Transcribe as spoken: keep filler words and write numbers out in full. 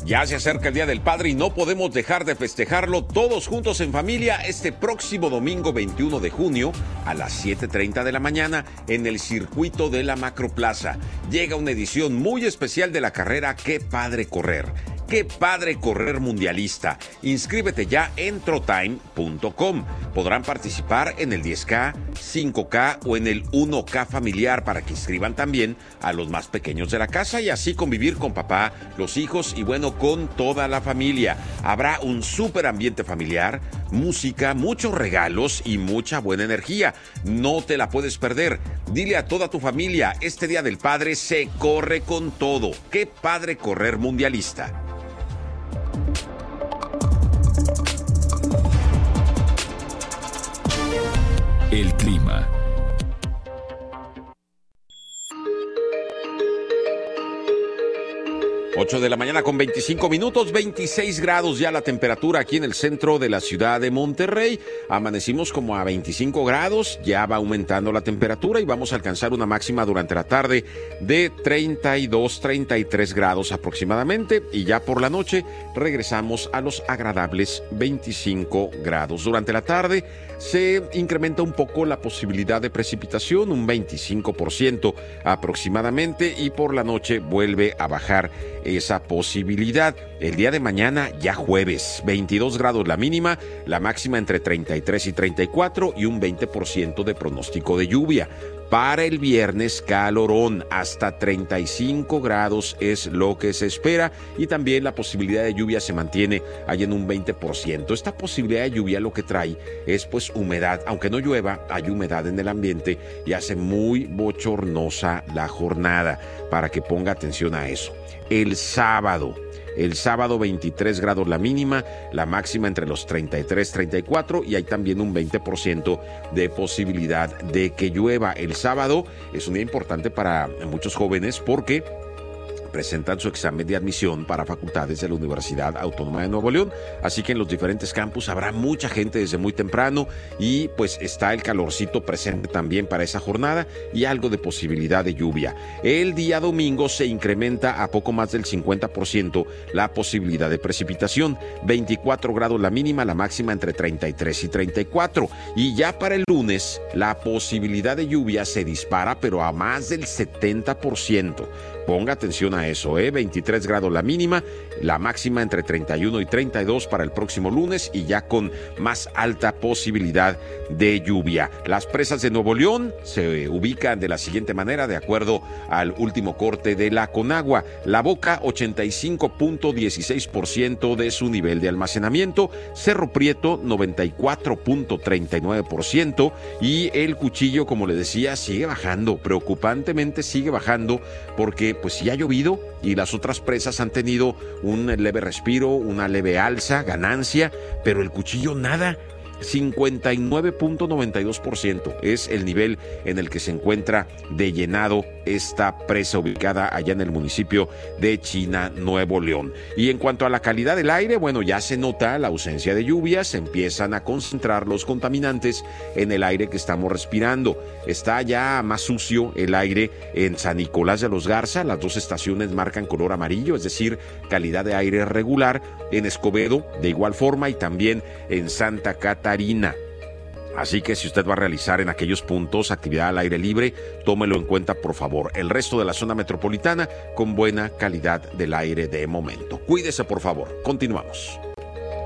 Ya se acerca el Día del Padre y no podemos dejar de festejarlo todos juntos en familia este próximo domingo veintiuno de junio a las siete treinta de la mañana en el circuito de la Macroplaza. Llega una edición muy especial de la carrera Qué Padre Correr. ¡Qué padre correr mundialista! Inscríbete ya en trotime punto com. Podrán participar en el diez K, cinco K o en el uno K familiar para que inscriban también a los más pequeños de la casa y así convivir con papá, los hijos y bueno, con toda la familia. Habrá un súper ambiente familiar, música, muchos regalos y mucha buena energía. No te la puedes perder. Dile a toda tu familia, este Día del Padre se corre con todo. ¡Qué padre correr mundialista! El clima. ocho de la mañana con veinticinco minutos, veintiséis grados ya la temperatura aquí en el centro de la ciudad de Monterrey. Amanecimos como a veinticinco grados, ya va aumentando la temperatura y vamos a alcanzar una máxima durante la tarde de treinta y dos, treinta y tres grados aproximadamente y ya por la noche regresamos a los agradables veinticinco grados. Durante la tarde se incrementa un poco la posibilidad de precipitación, un veinticinco por ciento aproximadamente, y por la noche vuelve a bajar esa posibilidad. El día de mañana, ya jueves, veintidós grados la mínima, la máxima entre treinta y tres y treinta y cuatro y un veinte por ciento de pronóstico de lluvia. Para el viernes, calorón, hasta treinta y cinco grados es lo que se espera y también la posibilidad de lluvia se mantiene ahí en un veinte por ciento. Esta posibilidad de lluvia lo que trae es pues humedad, aunque no llueva, hay humedad en el ambiente y hace muy bochornosa la jornada, para que ponga atención a eso. El sábado. El sábado veintitrés grados la mínima, la máxima entre los treinta y tres, treinta y cuatro y hay también un veinte por ciento de posibilidad de que llueva. El sábado es un día importante para muchos jóvenes porque presentan su examen de admisión para facultades de la Universidad Autónoma de Nuevo León, así que en los diferentes campus habrá mucha gente desde muy temprano y pues está el calorcito presente también para esa jornada y algo de posibilidad de lluvia. El día domingo se incrementa a poco más del cincuenta por ciento la posibilidad de precipitación, veinticuatro grados la mínima, la máxima entre treinta y tres y treinta y cuatro, y ya para el lunes la posibilidad de lluvia se dispara pero a más del setenta por ciento. Ponga atención a eso, ¿eh? veintitrés grados la mínima, la máxima entre treinta y uno y treinta y dos para el próximo lunes y ya con más alta posibilidad de lluvia. Las presas de Nuevo León se ubican de la siguiente manera, de acuerdo al último corte de la Conagua. La Boca, ochenta y cinco punto dieciséis por ciento de su nivel de almacenamiento. Cerro Prieto, noventa y cuatro punto treinta y nueve por ciento. Y el Cuchillo, como le decía, sigue bajando, preocupantemente sigue bajando, porque pues sí ha llovido y las otras presas han tenido un leve respiro, una leve alza, ganancia, pero el Cuchillo nada. cincuenta y nueve punto noventa y dos por ciento es el nivel en el que se encuentra de llenado esta presa ubicada allá en el municipio de China, Nuevo León. Y en cuanto a la calidad del aire, bueno, ya se nota la ausencia de lluvias, se empiezan a concentrar los contaminantes en el aire que estamos respirando. Está ya más sucio el aire en San Nicolás de los Garza, las dos estaciones marcan color amarillo, es decir, calidad de aire regular. En Escobedo, de igual forma, y también en Santa Catarina. Así que si usted va a realizar en aquellos puntos actividad al aire libre, tómelo en cuenta, por favor. El resto de la zona metropolitana con buena calidad del aire de momento. Cuídese, por favor. Continuamos.